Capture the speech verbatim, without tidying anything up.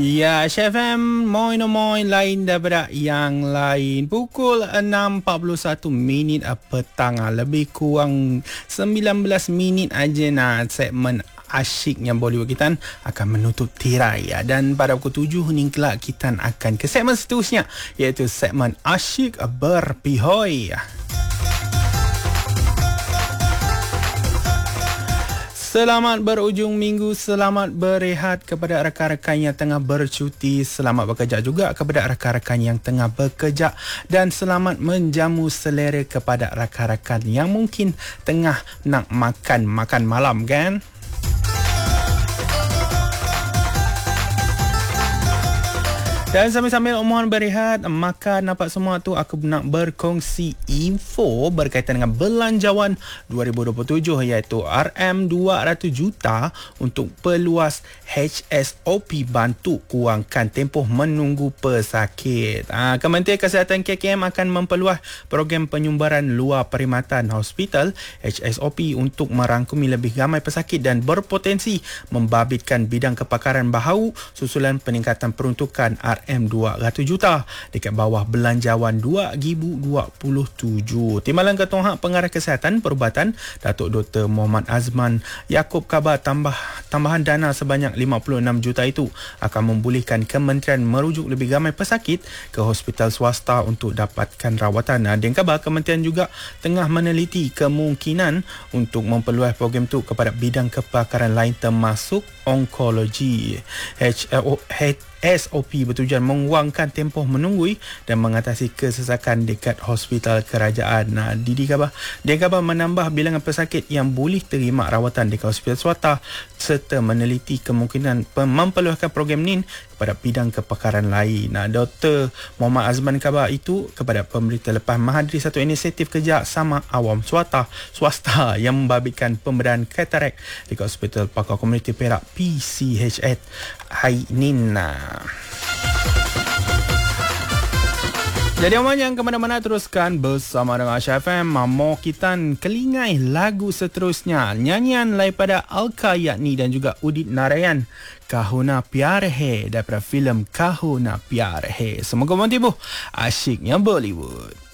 Ya, Chef M, moin moin lain daripada yang lain. Pukul enam empat puluh satu minit petang, lebih kurang sembilan belas minit aja nah segmen asyiknya Bollywood kita akan menutup tirai ya. Dan pada pukul tujuh ni kelak kita akan ke segmen seterusnya, iaitu segmen Asyik Berpihoi. Selamat berujung minggu, selamat berehat kepada rakan-rakan yang tengah bercuti, selamat bekerja juga kepada rakan-rakan yang tengah bekerja, dan selamat menjamu selera kepada rakan-rakan yang mungkin tengah nak makan makan malam kan. Dan sambil-sambil mohon berehat, makan nampak semua tu, aku nak berkongsi info berkaitan dengan belanjawan dua ribu dua puluh tujuh, iaitu R M dua ratus juta untuk peluas H S O P bantu kurangkan tempoh menunggu pesakit. Ha, Kementerian Kesihatan K K M akan memperluas program penyumbaran luar perkhidmatan hospital H S O P untuk merangkumi lebih ramai pesakit dan berpotensi membabitkan bidang kepakaran baharu susulan peningkatan peruntukan R M dua ratus juta dekat bawah belanjawan dua ribu dua puluh tujuh. Timbalan Ketua Hak Pengarah Kesihatan Perubatan Datuk Doktor Muhammad Azman Yaakob khabar tambah tambahan dana sebanyak lima puluh enam juta itu akan membolehkan kementerian merujuk lebih ramai pesakit ke hospital swasta untuk dapatkan rawatan. Dan khabar kementerian juga tengah meneliti kemungkinan untuk memperluas program itu kepada bidang kepakaran lain termasuk onkologi. H S O P bertujuan mengurangkan tempoh menunggui dan mengatasi kesesakan dekat hospital kerajaan. Nah, Didi khabar, dia khabar menambah bilangan pesakit yang boleh terima rawatan dekat hospital swasta serta meneliti kemungkinan memperluaskan program ni kepada bidang kepakaran lain. Nah, Doktor Muhammad Azman khabar itu kepada pemberita lepas menghadiri satu inisiatif kerjasama awam swasta swasta yang membabitkan pemberian katarak dekat Hospital Pakar Komuniti Perak P C H S Hainina. Jadi awak jangan ke mana-mana, teruskan bersama dengan Aisyah F M. Mau kita kelingai lagu seterusnya, nyanyian daripada Alka Yagni dan juga Udit Narayan, Kaho Na Pyar Hai, daripada filem Kaho Na Pyar Hai. Semoga menghibur asyiknya Bollywood.